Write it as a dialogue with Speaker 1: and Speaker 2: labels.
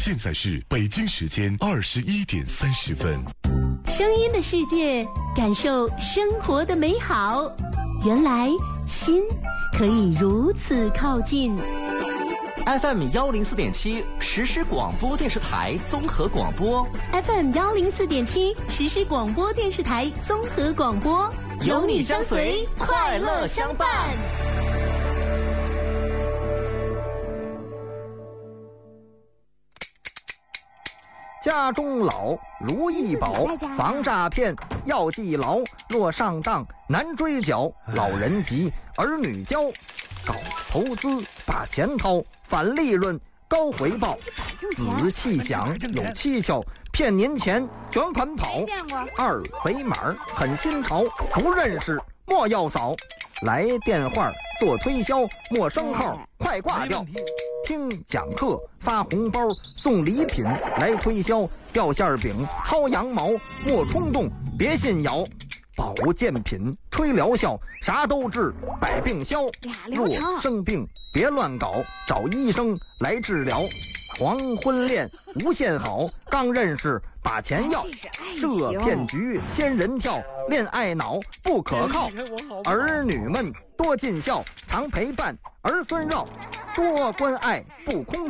Speaker 1: 现在是北京时间21:30。
Speaker 2: 声音的世界，感受生活的美好。原来心可以如此靠近。
Speaker 3: FM 104.7实时广播电视台综合广播
Speaker 2: FM 104.7实时广播电视台综合广播，
Speaker 3: 有你相随，快乐相伴。
Speaker 4: 家中老如意宝，防诈骗要记牢。若上当难追缴，老人急儿女教。搞投资把钱掏，返利润高回报。仔细想有蹊跷，骗您钱卷款跑。二维码很新潮，不认识莫要扫。来电话做推销，陌生号快挂掉。听讲课发红包送礼品来推销，掉馅饼薅羊毛莫冲动别信谣。保健品吹疗效，啥都治百病消。若生病别乱搞，找医生来治疗。黄昏恋无限好，刚认识把钱要。设骗局仙人跳，恋爱脑不可靠。儿女们多尽孝，常陪伴儿孙绕。多关爱不空